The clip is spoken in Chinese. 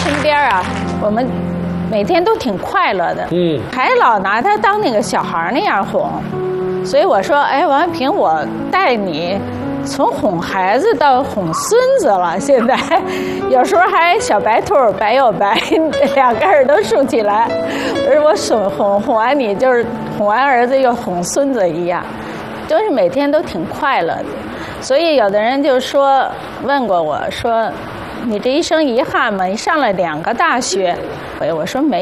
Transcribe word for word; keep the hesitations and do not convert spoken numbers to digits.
身边啊，我们每天都挺快乐的， 嗯， 还老拿他当那个小孩那样哄，所以我说，哎，王安平，我带你从哄孩子到哄孙子了，现在有时候还小白兔白又白，两个耳朵竖起来。我说我哄哄哄完你，就是哄完儿子又哄孙子一样，就是每天都挺快乐的。所以有的人就说问过我说，你这一生遗憾吗？你上了两个大学，我说没。